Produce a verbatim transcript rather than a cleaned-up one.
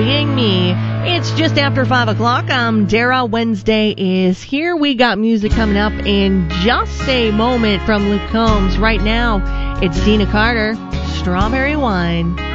being me. It's just after five o'clock. I'm Dara. Wednesday is here. We got music coming up in just a moment from Luke Combs. Right now, it's Dina Carter, Strawberry Wine.